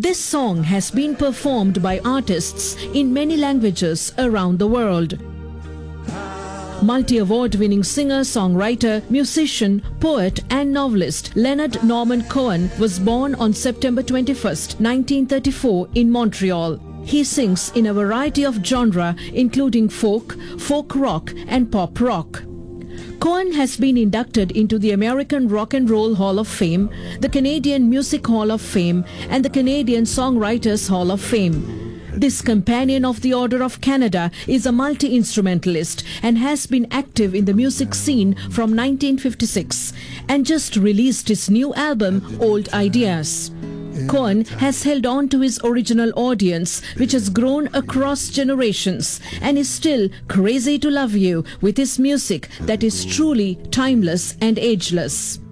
This song has been performed by artists in many languages around the world. Multi-award-winning singer, songwriter, musician, poet and novelist Leonard Norman Cohen was born on September 21, 1934 in Montreal. He sings in a variety of genres including folk, folk rock and pop rock. Cohen has been inducted into the American Rock and Roll Hall of Fame, the Canadian Music Hall of Fame and the Canadian Songwriters Hall of Fame. This Companion of the Order of Canada is a multi-instrumentalist and has been active in the music scene from 1956 and just released his new album, Old Ideas. Cohen has held on to his original audience, which has grown across generations, and is still crazy to love you with his music that is truly timeless and ageless.